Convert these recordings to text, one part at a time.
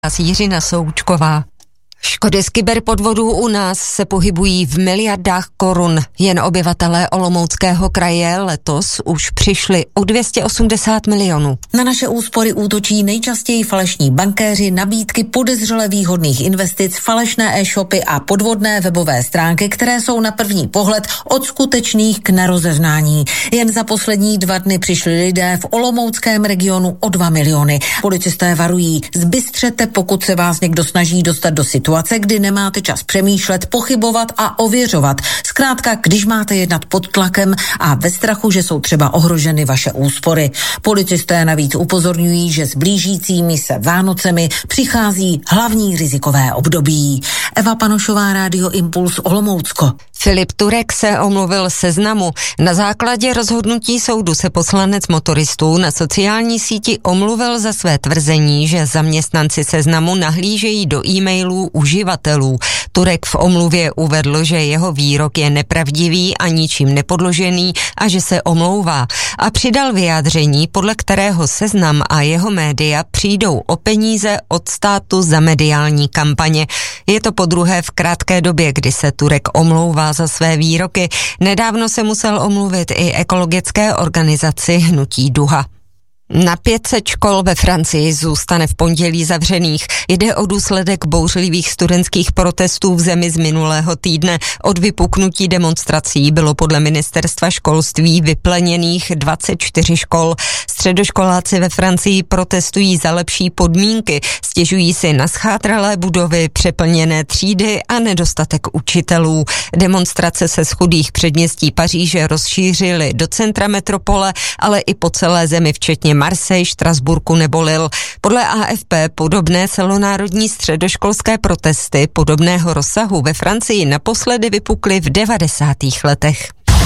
Jiřina Součková. Škody z kyberpodvodů u nás se pohybují v miliardách korun. Jen obyvatelé Olomouckého kraje letos už přišli o 280 milionů. Na naše úspory útočí nejčastěji falešní bankéři, nabídky podezřele výhodných investic, falešné e-shopy a podvodné webové stránky, které jsou na první pohled od skutečných k nerozeznání. Jen za poslední 2 dny přišli lidé v olomouckém regionu o 2 miliony. Policisté varují, zbystřete, pokud se vás někdo snaží dostat do situace, kdy nemáte čas přemýšlet, pochybovat a ověřovat. Zkrátka, když máte jednat pod tlakem a ve strachu, že jsou třeba ohroženy vaše úspory. Policisté navíc upozorňují, že s blížícími se Vánocemi přichází hlavní rizikové období. Eva Panošová, Rádio Impuls, Olomoucko. Filip Turek se omluvil Seznamu. Na základě rozhodnutí soudu se poslanec motoristů na sociální síti omluvil za své tvrzení, že zaměstnanci Seznamu nahlížejí do e-mailů uživatelů. Turek v omluvě uvedl, že jeho výrok je nepravdivý a ničím nepodložený a že se omlouvá. A přidal vyjádření, podle kterého Seznam a jeho média přijdou o peníze od státu za mediální kampaně. Je to podruhé v krátké době, kdy se Turek omlouvá za své výroky. Nedávno se musel omluvit i ekologické organizaci Hnutí Duha. Na 500 škol ve Francii zůstane v pondělí zavřených. Jde o důsledek bouřlivých studentských protestů v zemi z minulého týdne. Od vypuknutí demonstrací bylo podle ministerstva školství vypleněných 24 škol. Středoškoláci ve Francii protestují za lepší podmínky. Stěžují si na schátralé budovy, přeplněné třídy a nedostatek učitelů. Demonstrace se z chudých předměstí Paříže rozšířily do centra metropole, ale i po celé zemi, včetně Marseille, Štrasburku nebo Lille. Podle AFP podobné celonárodní středoškolské protesty podobného rozsahu ve Francii naposledy vypukly v 90. letech.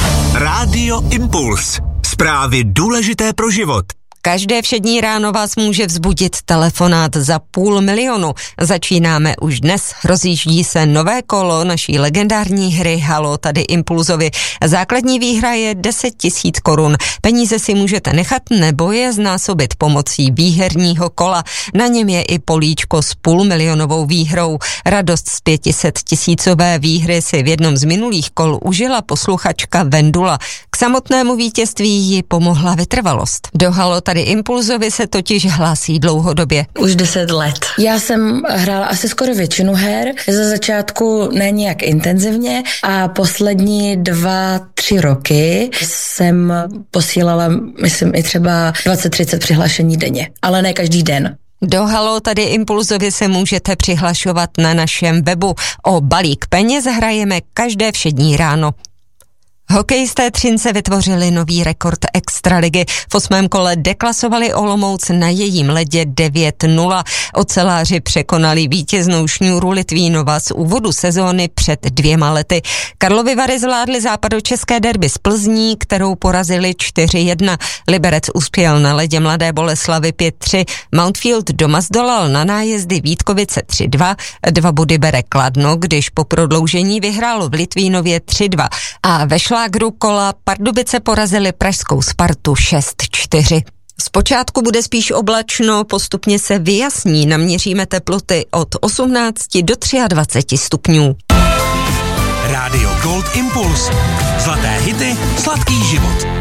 Rádio Impuls. Zprávy důležité pro život. Každé všední ráno vás může vzbudit telefonát za 500 000. Začínáme už dnes. Rozjíždí se nové kolo naší legendární hry Halo, tady Impulzovi. Základní výhra je 10 000 korun. Peníze si můžete nechat nebo je znásobit pomocí výherního kola. Na něm je i políčko s 500 000 výhrou. Radost z 500 000 výhry si v jednom z minulých kol užila posluchačka Vendula. K samotnému vítězství ji pomohla vytrvalost. Do Halo tady Impulzovi se totiž hlásí dlouhodobě. Už 10 let. Já jsem hrála asi skoro většinu her, ze začátku ne nějak intenzivně a poslední 2-3 roky jsem posílala, myslím, i třeba 20-30 přihlášení denně, ale ne každý den. Do Halo tady Impulzovi se můžete přihlašovat na našem webu. O balík peněz hrajeme každé všední ráno. Hokejisté Třince vytvořili nový rekord extraligy. V 8. kole deklasovali Olomouc na jejím ledě 9-0. Oceláři překonali vítěznou Šňůru Litvínova z úvodu sezóny před 2 lety. Karlovy Vary zvládly západočeské derby z Plzní, kterou porazili 4-1. Liberec uspěl na ledě Mladé Boleslavi 5-3. Mountfield doma zdolal na nájezdy Vítkovice 3-2. 2 body bere Kladno, když po prodloužení vyhrálo v Litvínově 3-2. A ve šlágru kola Pardubice porazili pražskou Spartu 6-4. Zpočátku bude spíš oblačno, postupně se vyjasní, naměříme teploty od 18 do 23 stupňů. Rádio Gold Impuls. Zlaté hity, sladký život.